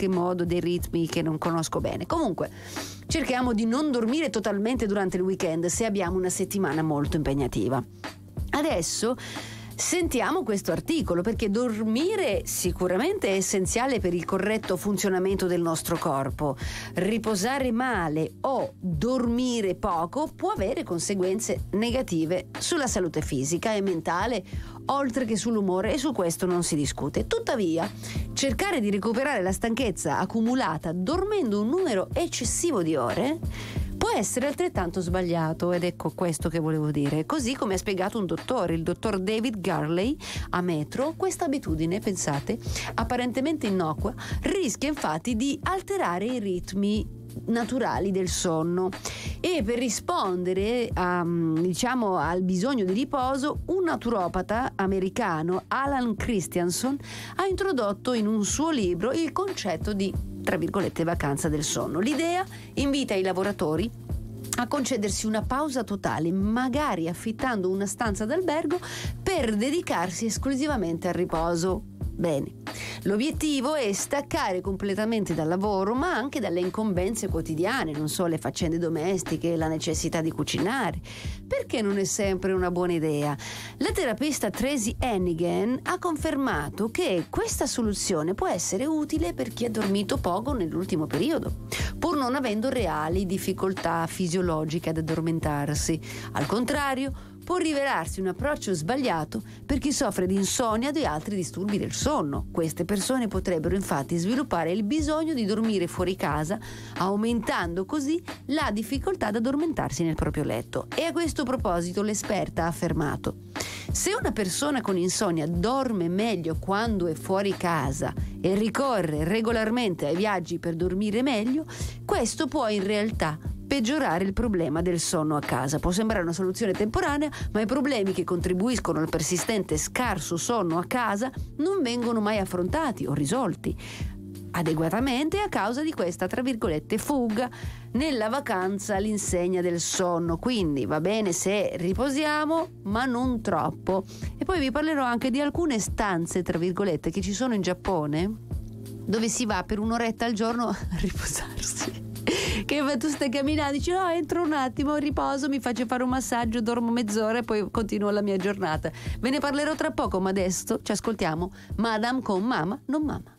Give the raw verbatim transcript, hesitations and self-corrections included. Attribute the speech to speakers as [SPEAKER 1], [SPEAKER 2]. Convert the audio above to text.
[SPEAKER 1] qualche modo dei ritmi che non conosco bene. Comunque cerchiamo di non dormire totalmente durante il weekend se abbiamo una settimana molto impegnativa. Adesso sentiamo questo articolo, perché dormire sicuramente è essenziale per il corretto funzionamento del nostro corpo. Riposare male o dormire poco può avere conseguenze negative sulla salute fisica e mentale, oltre che sull'umore, e su questo non si discute. Tuttavia, cercare di recuperare la stanchezza accumulata dormendo un numero eccessivo di ore può essere altrettanto sbagliato, ed ecco questo che volevo dire. Così come ha spiegato un dottore, il dottor David Garley, a Metro, questa abitudine, pensate, apparentemente innocua, rischia infatti di alterare i ritmi naturali del sonno. E per rispondere a, diciamo, al bisogno di riposo, un naturopata americano, Alan Christianson, ha introdotto in un suo libro il concetto di, tra virgolette, vacanza del sonno. L'idea invita i lavoratori a concedersi una pausa totale, magari affittando una stanza d'albergo per dedicarsi esclusivamente al riposo. Bene, l'obiettivo è staccare completamente dal lavoro, ma anche dalle incombenze quotidiane, non so, le faccende domestiche, la necessità di cucinare. Perché non è sempre una buona idea? La terapista Tracy Hennigan ha confermato che questa soluzione può essere utile per chi ha dormito poco nell'ultimo periodo, pur non avendo reali difficoltà fisiologiche ad addormentarsi. Al contrario, può rivelarsi un approccio sbagliato per chi soffre di insonnia e altri disturbi del sonno. Queste persone potrebbero infatti sviluppare il bisogno di dormire fuori casa, aumentando così la difficoltà ad addormentarsi nel proprio letto. E a questo proposito l'esperta ha affermato: se una persona con insonnia dorme meglio quando è fuori casa e ricorre regolarmente ai viaggi per dormire meglio, questo può in realtà peggiorare il problema del sonno a casa. Può sembrare una soluzione temporanea, ma i problemi che contribuiscono al persistente scarso sonno a casa non vengono mai affrontati o risolti adeguatamente a causa di questa, tra virgolette, fuga nella vacanza all'insegna del sonno. Quindi va bene se riposiamo, ma non troppo. E poi vi parlerò anche di alcune stanze, tra virgolette, che ci sono in Giappone, dove si va per un'oretta al giorno a riposarsi. Che tu stai camminando, dici no, entro un attimo, riposo, mi faccio fare un massaggio, dormo mezz'ora e poi continuo la mia giornata. Ve ne parlerò tra poco, ma adesso ci ascoltiamo Madame con Mama non Mama.